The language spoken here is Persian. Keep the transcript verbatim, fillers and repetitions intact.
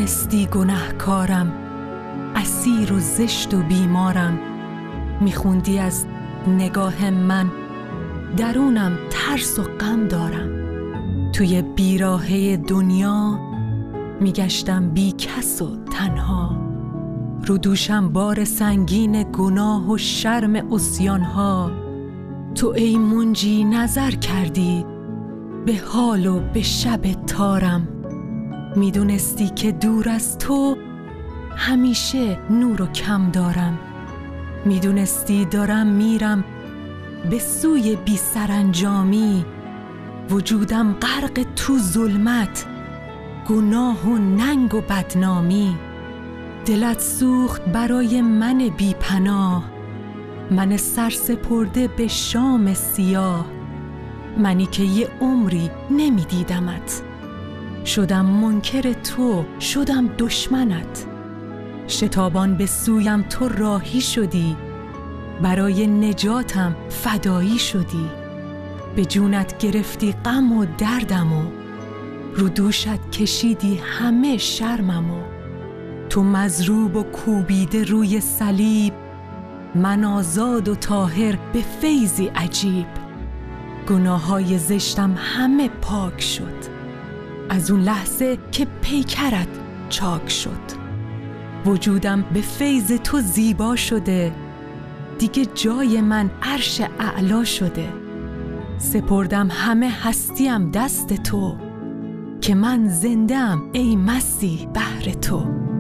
میدونستی گناهکارم، اسیر و زشت و بیمارم. میخوندی از نگاه من، درونم ترس و غم دارم. توی بیراهه دنیا میگشتم بی کس و تنها. رو دوشم بار سنگین گناه و شرم عصیانها. تو ای منجی نظر کردی به حال و به شب تارم. میدونستی که دور از تو همیشه نور و کم دارم. میدونستی دارم میرم به سوی بی سرانجامی. وجودم غرق تو ظلمت، گناه و ننگ و بدنامی. دلت سوخت برای من بی پناه، من سرسپرده به شام سیاه. منی که یه عمری نمیدیدمت، شدم منکر تو، شدم دشمنت. شتابان به سویم تو راهی شدی، برای نجاتم فدایی شدی. به جونت گرفتی غم و دردمو، رو دوشت کشیدی همه شرممو. تو مضروب و کوبیده روی صلیب، من آزاد و طاهر به فیضی عجیب. گناههای زشتم همه پاک شد، از اون لحظه که پیکرت چاک شد. وجودم به فیض تو زیبا شده، دیگه جای من عرش اعلا شده. سپردم همه هستیم دست تو، که من زنده‌ام ای مسیح بهر تو.